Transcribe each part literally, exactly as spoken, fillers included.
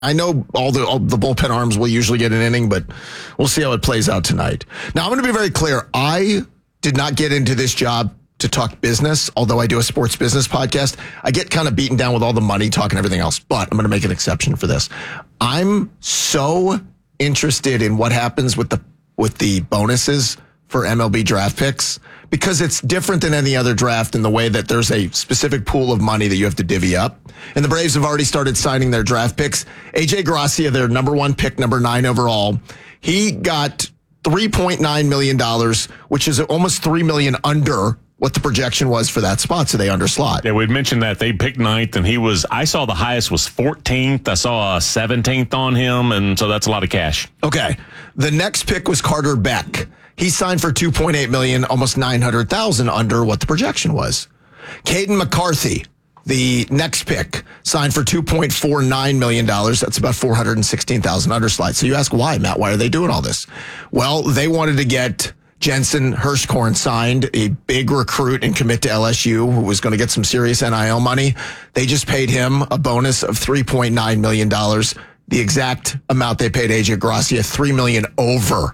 I know all the all the bullpen arms will usually get an inning, but we'll see how it plays out tonight. Now, I'm going to be very clear. I did not get into this job to talk business, although I do a sports business podcast. I get kind of beaten down with all the money talk and everything else, but I'm going to make an exception for this. I'm so interested in what happens with the with the bonuses for M L B draft picks, because it's different than any other draft in the way that there's a specific pool of money that you have to divvy up. And the Braves have already started signing their draft picks. A J Gracia, their number one pick, number nine overall, he got three point nine million dollars, which is almost three million dollars under what the projection was for that spot, so they underslot. Yeah, we'd mentioned that they picked ninth, and he was, I saw the highest was fourteenth. I saw a seventeenth on him, and so that's a lot of cash. Okay. The next pick was Carter Beck. He signed for two point eight million dollars, almost nine hundred thousand dollars under what the projection was. Caden McCarthy, the next pick, signed for two point four nine million dollars. That's about four hundred sixteen thousand dollars underslide. So you ask why, Matt? Why are they doing all this? Well, they wanted to get Jensen Hirschkorn signed, a big recruit and commit to L S U who was going to get some serious N I L money. They just paid him a bonus of three point nine million dollars. The exact amount they paid A J Gracia, three million dollars over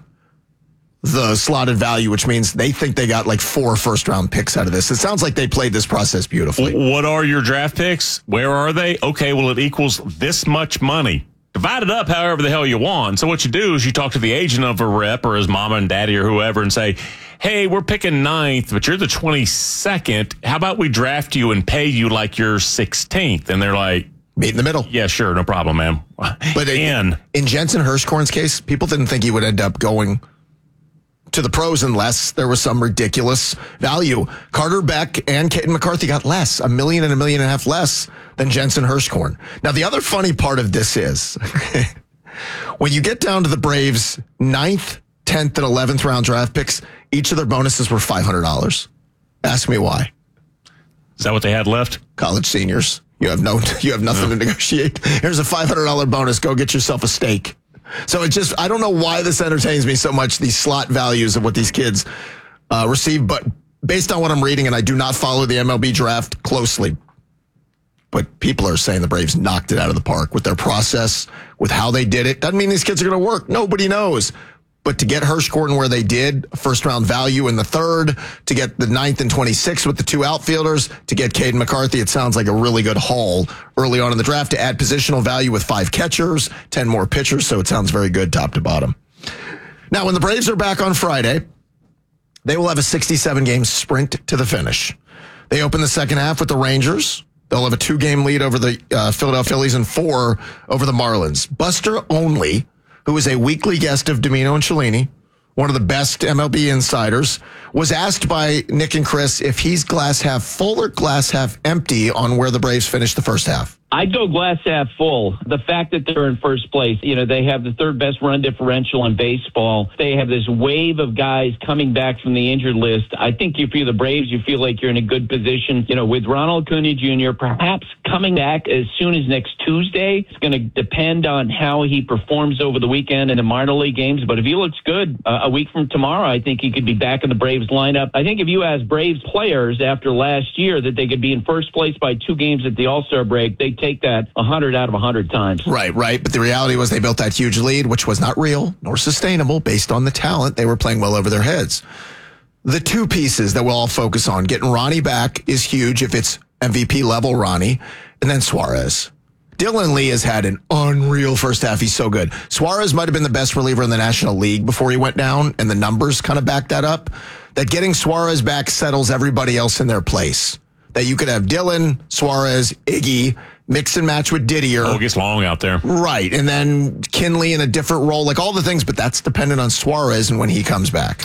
the slotted value, which means they think they got like four first round picks out of this. It sounds like they played this process beautifully. What are your draft picks? Where are they? Okay, well, it equals this much money. Divide it up however the hell you want. So what you do is you talk to the agent of a rep or his mama and daddy or whoever and say, hey, we're picking ninth, but you're the twenty-second. How about we draft you and pay you like you're sixteenth? And they're like, meet in the middle. Yeah, sure, no problem, man. But in, in Jensen Hirschkorn's case, people didn't think he would end up going to the pros unless there was some ridiculous value. Carter Beck and Caden McCarthy got less, a million and a million and a half less than Jensen Hirschkorn. Now, the other funny part of this is when you get down to the Braves' ninth, tenth, and eleventh round draft picks, each of their bonuses were five hundred dollars. Ask me why. Is that what they had left? College seniors. You have no, you have nothing no. to negotiate. Here's a five hundred dollars bonus. Go get yourself a steak. So it just, I don't know why this entertains me so much, these slot values of what these kids uh, receive, but based on what I'm reading, and I do not follow the M L B draft closely, but people are saying the Braves knocked it out of the park with their process, with how they did it. Doesn't mean these kids are going to work. Nobody knows. But to get Hirschkorn where they did, first round value in the third, to get the ninth and twenty-sixth with the two outfielders, to get Caden McCarthy, it sounds like a really good haul early on in the draft, to add positional value with five catchers, ten more pitchers. So it sounds very good top to bottom. Now, when the Braves are back on Friday, they will have a sixty-seven game sprint to the finish. They open the second half with the Rangers. They'll have a two game lead over the uh, Philadelphia Phillies and four over the Marlins. Buster Olney, who is a weekly guest of Domino and Cellini, one of the best M L B insiders, was asked by Nick and Chris if he's glass half full or glass half empty on where the Braves finished the first half. I'd go glass half full. The fact that they're in first place, you know, they have the third best run differential in baseball. They have this wave of guys coming back from the injured list. I think if you're the Braves, you feel like you're in a good position, you know, with Ronald Acuna Junior perhaps coming back as soon as next Tuesday. It's going to depend on how he performs over the weekend in the minor league games. But if he looks good uh, a week from tomorrow, I think he could be back in the Braves lineup. I think if you ask Braves players after last year that they could be in first place by two games at the All-Star break, they take that one hundred out of one hundred times. Right, right. But the reality was they built that huge lead, which was not real nor sustainable based on the talent. They were playing well over their heads. The two pieces that we'll all focus on, getting Ronnie back is huge if it's M V P level Ronnie, and then Suarez. Dylan Lee has had an unreal first half. He's so good. Suarez might have been the best reliever in the National League before he went down, and the numbers kind of back that up. That getting Suarez back settles everybody else in their place. That you could have Dylan, Suarez, Iggy, mix and match with Didier. Oh, it gets long out there. Right. And then Kinley in a different role, like all the things, but that's dependent on Suarez and when he comes back.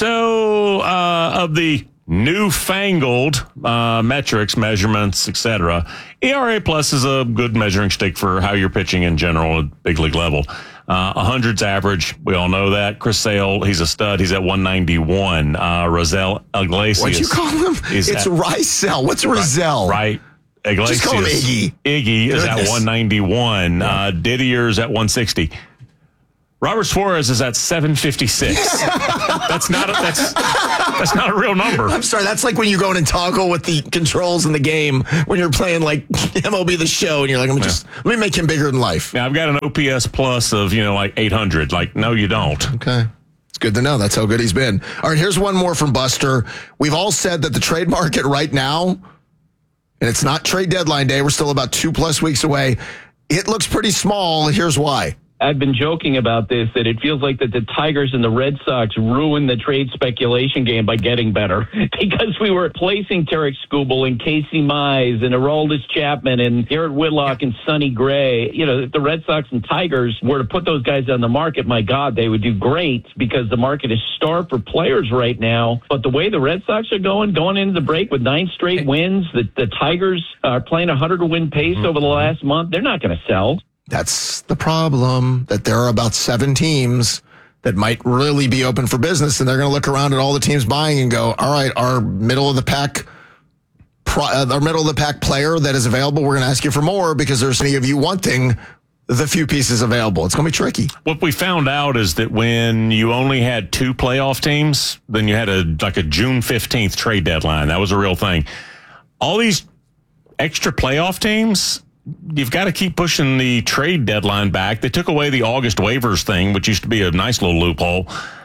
So, uh, of the newfangled uh, metrics, measurements, et cetera, E R A plus is a good measuring stick for how you're pitching in general at big league level. Uh, one hundred's average. We all know that. Chris Sale, he's a stud. He's at one ninety-one. Uh, Rosell Iglesias. What'd you call him? It's Rysel. What's Rosell? Right. Iglesias. Just call him Iggy. Iggy is Goodness. at one ninety-one. Yeah. Uh, Didier's at one sixty. Robert Suarez is at seven fifty-six. That's not a, that's That's not a real number. I'm sorry. That's like when you go in and toggle with the controls in the game when you're playing like M L B The Show, and you're like, let me just let me make him bigger than life. Yeah, I've got an O P S plus of, you know, like eight hundred. Like, no, you don't. Okay. It's good to know. That's how good he's been. All right, here's one more from Buster. We've all said that the trade market right now, and it's not trade deadline day, we're still about two plus weeks away. It looks pretty small. Here's why. I've been joking about this, that it feels like that the Tigers and the Red Sox ruined the trade speculation game by getting better because we were placing Tarek Skubal and Casey Mize and Aroldis Chapman and Garrett Whitlock and Sonny Gray. You know, if the Red Sox and Tigers were to put those guys on the market, my God, they would do great because the market is starved for players right now. But the way the Red Sox are going, going into the break with nine straight wins, the, the Tigers are playing a hundred-win pace over the last month. They're not going to sell. That's the problem, that there are about seven teams that might really be open for business, and they're going to look around at all the teams buying and go, all right, our middle of the pack, uh, our middle of the pack player that is available, we're going to ask you for more because there's any of you wanting the few pieces available. It's going to be tricky. What we found out is that when you only had two playoff teams, then you had a like a June fifteenth trade deadline. That was a real thing. All these extra playoff teams, you've got to keep pushing the trade deadline back. They took away the August waivers thing, which used to be a nice little loophole.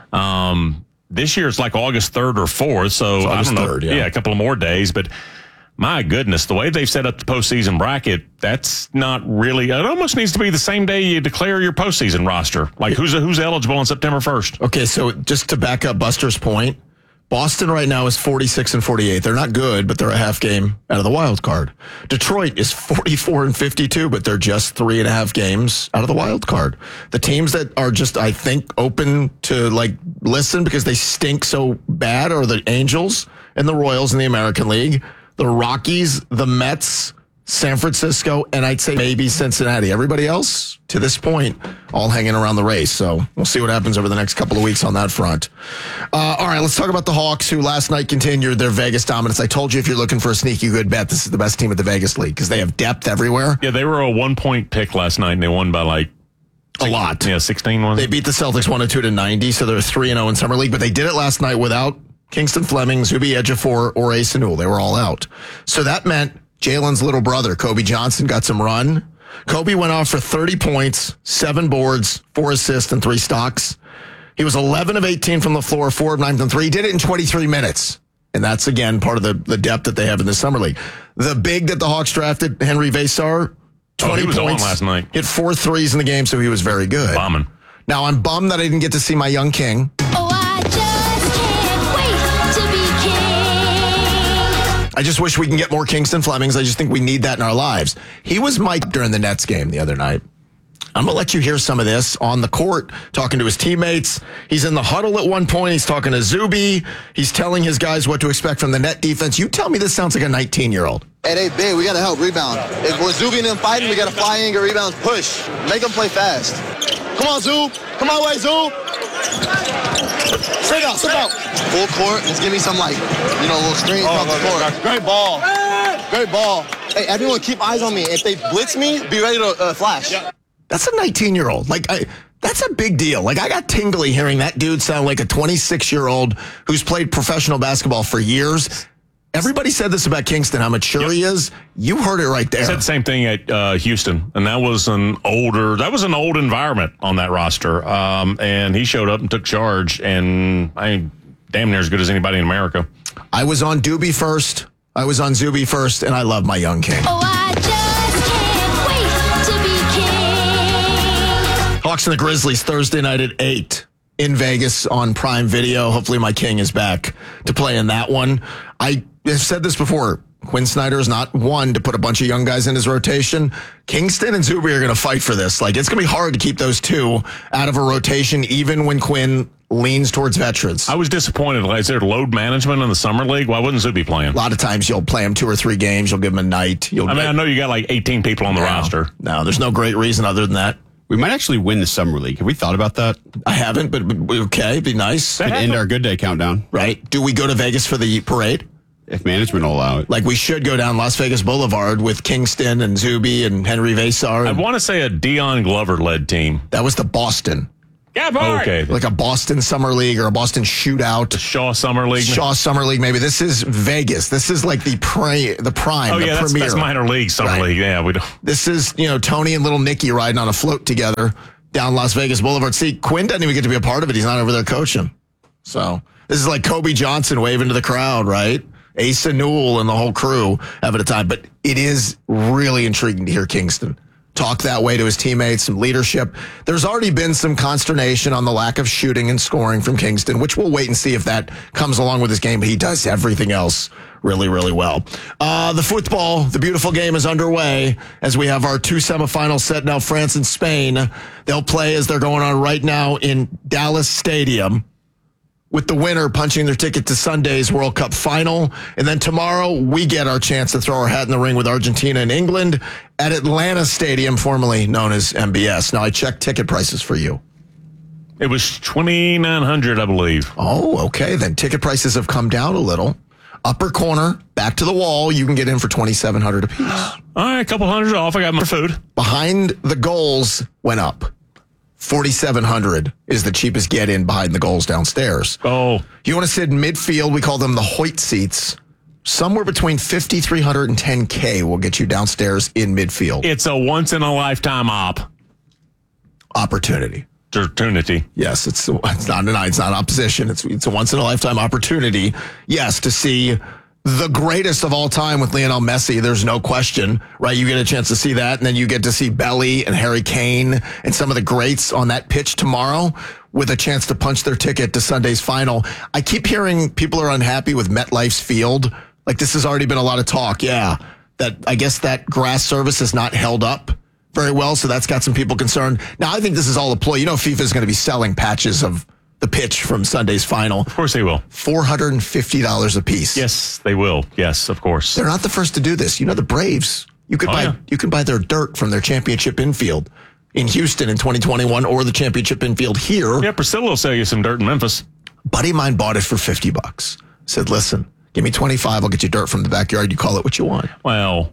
Um, this year it's like August third or fourth, so I don't know. third, yeah. yeah, a couple of more days. But my goodness, the way they've set up the postseason bracket, that's not really. It almost needs to be the same day you declare your postseason roster. Like who's who's eligible on September first? Okay, so just to back up Buster's point, Boston right now is forty-six and forty-eight. They're not good, but they're a half game out of the wild card. Detroit is forty-four and fifty-two, but they're just three and a half games out of the wild card. The teams that are just, I think, open to like listen because they stink so bad are the Angels and the Royals in the American League, the Rockies, the Mets, San Francisco, and I'd say maybe Cincinnati. Everybody else, to this point, all hanging around the race. So we'll see what happens over the next couple of weeks on that front. Uh, all right, let's talk about the Hawks, who last night continued their Vegas dominance. I told you if you're looking for a sneaky good bet, this is the best team at the Vegas League because they have depth everywhere. Yeah, they were a one-point pick last night, and they won by like a lot. Yeah, sixteen was. They beat the Celtics one oh two to ninety, so they're three and oh in Summer League, but they did it last night without Kingston Fleming, Zuby Ejiofor, or Ace Newell. They were all out. So that meant Jalen's little brother, Kobe Johnson, got some run. Kobe went off for thirty points, seven boards, four assists, and three stocks. He was eleven of eighteen from the floor, four of nine from three. He did it in twenty-three minutes. And that's, again, part of the, the depth that they have in the Summer League. The big that the Hawks drafted, Henry Vesar, twenty oh, he was points. On last night. Hit four threes in the game, so he was very good. Bombing. Now, I'm bummed that I didn't get to see my young king. Oh, I just can't wait to be king. I just wish we can get more Kingston Flemings. I just think we need that in our lives. He was mic'd during the Nets game the other night. I'm going to let you hear some of this on the court, talking to his teammates. He's in the huddle at one point. He's talking to Zuby. He's telling his guys what to expect from the net defense. You tell me this sounds like a nineteen-year-old. Hey, they big. We got to help rebound. If we're Zuby and them fighting, we got to fly in, get rebounds, push. Make them play fast. Come on, Zoo. Come on, way, Zoo. Sit out, sit out. Full court. Let's give me some, like, you know, a little screen across the court. Great ball. Great ball. Hey, everyone keep eyes on me. If they blitz me, be ready to uh, flash. That's a nineteen-year-old. Like, I, that's a big deal. Like, I got tingly hearing that dude sound like a twenty-six-year-old who's played professional basketball for years. Everybody said this about Kingston, how mature yep. he is. You heard it right there. I said the same thing at uh, Houston, and that was an older, that was an old environment on that roster. Um, and he showed up and took charge, and I mean, damn near as good as anybody in America. I was on Doobie first. I was on Zuby first, and I love my young king. Oh, I just can't wait to be king. Hawks and the Grizzlies Thursday night at eight in Vegas on Prime Video. Hopefully my king is back to play in that one. I have said this before. Quinn Snyder is not one to put a bunch of young guys in his rotation. Kingston and Zuby are going to fight for this. Like, it's going to be hard to keep those two out of a rotation, even when Quinn leans towards veterans. I was disappointed. Like, is there load management in the summer league? Why wouldn't Zuby playing? A lot of times you'll play him two or three games. You'll give him a night. You'll I mean, get, I know you got like eighteen people on the no, roster. No, there's no great reason other than that. We might actually win the summer league. Have we thought about that? I haven't, but, but okay, it'd be nice. Could end our good day countdown. Right. Do we go to Vegas for the parade? If management will allow it. Like, we should go down Las Vegas Boulevard with Kingston and Zuby and Henry Vesar. I want to say a Dion Glover-led team. That was the Boston. Yeah, boy. Okay. Like a Boston Summer League or a Boston Shootout. Shaw Summer League. Shaw Summer League, maybe. This is Vegas. This is like the pri- the prime, Oh, the yeah, that's, premier. that's minor league Summer Right. League. Yeah, we don't. This is, you know, Tony and little Nicky riding on a float together down Las Vegas Boulevard. See, Quinn doesn't even get to be a part of it. He's not over there coaching. So this is like Kobe Johnson waving to the crowd, right? Asa Newell and the whole crew having a time. But it is really intriguing to hear Kingston talk that way to his teammates, some leadership. There's already been some consternation on the lack of shooting and scoring from Kingston, which we'll wait and see if that comes along with his game. But he does everything else really, really well. Uh, the football, the beautiful game is underway as we have our two semifinals set now, France and Spain. They'll play as they're going on right now in Dallas Stadium, with the winner punching their ticket to Sunday's World Cup final. And then tomorrow, we get our chance to throw our hat in the ring with Argentina and England at Atlanta Stadium, formerly known as M B S. Now, I checked ticket prices for you. It was twenty-nine hundred, I believe. Oh, okay. Then ticket prices have come down a little. Upper corner, back to the wall, you can get in for twenty-seven hundred apiece. All right, a couple hundred off. I got my food. Behind the goals went up. forty-seven hundred is the cheapest get in behind the goals downstairs. Oh, You want to sit in midfield, we call them the Hoyt seats. Somewhere between fifty-three hundred and ten K will get you downstairs in midfield. it's a once in a lifetime op Opportunity. opportunity. Yes, it's it's not an it's not opposition. It's it's a once in a lifetime opportunity. Yes, to see the greatest of all time with Lionel Messi. There's no question, right? You get a chance to see that, and then you get to see Belly and Harry Kane and some of the greats on that pitch tomorrow, with a chance to punch their ticket to Sunday's final. I keep hearing people are unhappy with MetLife's field. Like, this has already been a lot of talk. Yeah, that I guess that grass surface is not held up very well, so that's got some people concerned. Now, I think this is all a ploy. You know, FIFA is going to be selling patches of the pitch from Sunday's final. Of course they will. four hundred fifty dollars a piece. Yes, they will. Yes, of course. They're not the first to do this. You know, the Braves, you could Oh, buy yeah. you can buy their dirt from their championship infield in Houston in twenty twenty-one, or the championship infield here. Yeah, Priscilla will sell you some dirt in Memphis. Buddy of mine bought it for fifty bucks. Said, listen, give me twenty-five, I'll get you dirt from the backyard. You call it what you want. Well,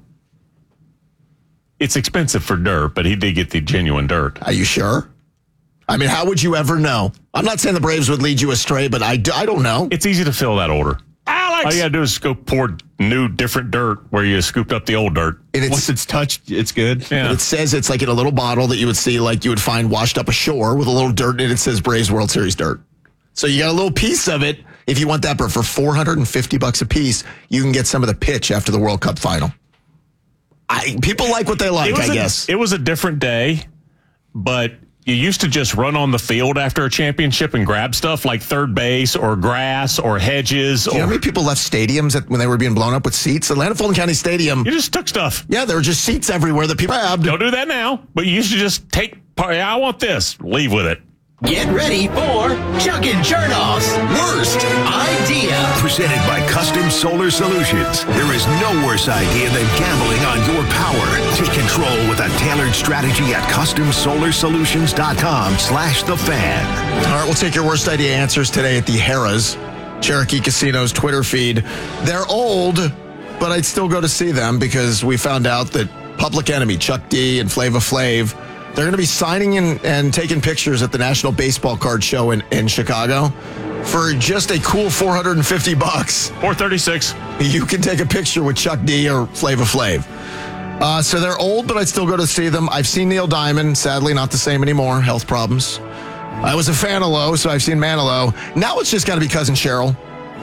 it's expensive for dirt, but he did get the genuine dirt. Are you sure? I mean, how would you ever know? I'm not saying the Braves would lead you astray, but I, I don't know. It's easy to fill that order. Alex! All you got to do is go pour new, different dirt where you scooped up the old dirt. And it's, Once it's touched, it's good. Yeah. It says it's like in a little bottle that you would see, like you would find washed up ashore with a little dirt in it. It says Braves World Series dirt. So you got a little piece of it if you want that, but for four hundred fifty bucks a piece, you can get some of the pitch after the World Cup final. I, people like what they like, It was I a- guess. It was a different day, but you used to just run on the field after a championship and grab stuff like third base or grass or hedges. Do you know Or how many people left stadiums at, when they were being blown up with seats? Atlanta Fulton County Stadium. you just took stuff. Yeah, there were just seats everywhere that people grabbed. Don't do that now, but you used to just take part. I want this. Leave with it. Get ready for Chuckin' Chernoff's Worst Idea. Presented by Custom Solar Solutions. There is no worse idea than gambling on your power. Take control with a tailored strategy at custom solar solutions dot com slash the fan. All right, we'll take your worst idea answers today at the Harrah's, Cherokee Casino's Twitter feed. They're old, but I'd still go to see them because we found out that Public Enemy, Chuck D and Flava Flav, they're going to be signing in and taking pictures at the National Baseball Card Show in, in Chicago for just a cool four hundred fifty bucks. four thirty-six. You can take a picture with Chuck D or Flava Flav. Uh, so they're old, but I'd still go to see them. I've seen Neil Diamond, sadly not the same anymore, health problems. I was a fan of Lowe, so I've seen Manilow. Now it's just got to be Cousin Cheryl.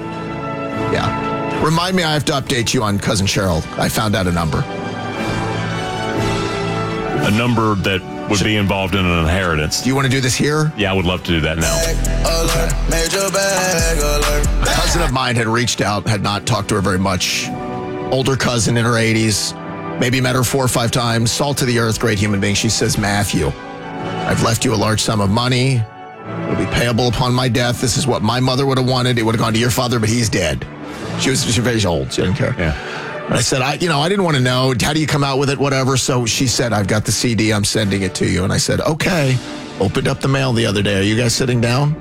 Yeah. Remind me I have to update you on Cousin Cheryl. I found out a number. A number that would be involved in an inheritance. Do you want to do this here? Yeah, I would love to do that now. A cousin of mine had reached out, had not talked to her very much. Older cousin in her eighties. Maybe met her four or five times. Salt of the earth, great human being. She says, Matthew, I've left you a large sum of money. It'll be payable upon my death. This is what my mother would have wanted. It would have gone to your father, but he's dead. She was, she was very old. She didn't care. Yeah. And I said, I, you know, I didn't want to know. How do you come out with it? Whatever. So she said, I've got the C D. I'm sending it to you. And I said, okay. Opened up the mail the other day. Are you guys sitting down?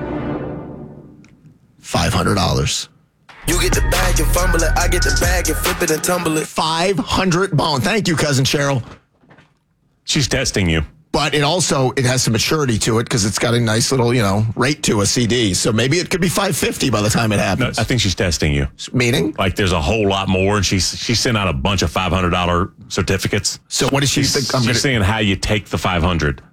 five hundred dollars. You get the bag and fumble it. I get the bag and flip it and tumble it. five hundred bone. Thank you, Cousin Cheryl. She's testing you. but it also, it has some maturity to it because it's got a nice little, you know, rate to a C D. So maybe it could be five fifty by the time it No, happens. I think she's testing you. Meaning? Like there's a whole lot more, and she's she sent out a bunch of five hundred dollars certificates. So what does she She's, think? I'm she's gonna, seeing how you take the five hundred.